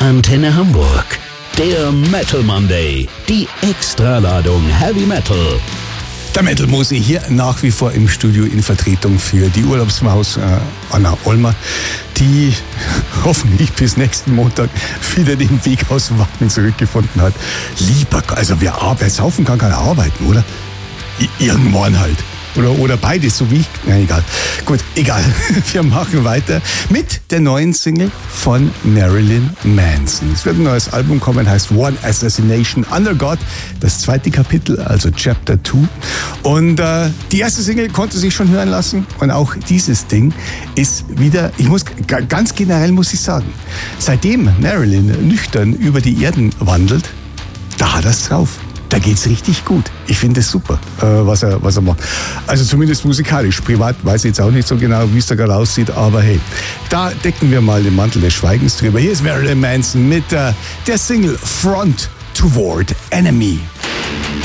Antenne Hamburg. Der Metal Monday. Die Extraladung Heavy Metal. Der Metal Mose hier nach wie vor im Studio in Vertretung für die Urlaubsmaus Anna Olmer, die hoffentlich bis nächsten Montag wieder den Weg aus Wacken zurückgefunden hat. Lieber, also wer saufen kann er arbeiten, oder? Irgendwann halt. Oder beides, so wie ich. Na egal. Gut, egal. Wir machen weiter mit der neuen Single von Marilyn Manson. Es wird ein neues Album kommen, heißt One Assassination Under God. Das zweite Kapitel, also Chapter 2. Und die erste Single konnte sich schon hören lassen. Und auch dieses Ding ist wieder, ganz generell muss ich sagen, seitdem Marilyn nüchtern über die Erden wandelt, da hat er's drauf. Da geht's richtig gut. Ich finde es super, was er macht. Also zumindest musikalisch. Privat weiß ich jetzt auch nicht so genau, wie es da gerade aussieht, aber hey, da decken wir mal den Mantel des Schweigens drüber. Hier ist Marilyn Manson mit der Single Front Toward Enemy.